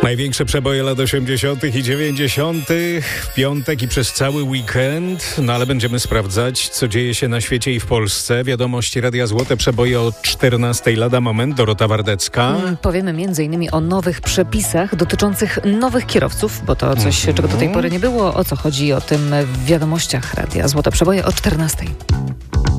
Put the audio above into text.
Największe przeboje lat 80. i 90. w piątek i przez cały weekend. No ale będziemy sprawdzać, co dzieje się na świecie i w Polsce. Wiadomości Radia Złote, przeboje o 14 lada moment. Dorota Wardecka. Powiemy m.in. o nowych przepisach dotyczących nowych kierowców, bo to coś, czego do tej pory nie było. O co chodzi o tym w wiadomościach Radia Złote, przeboje o 14.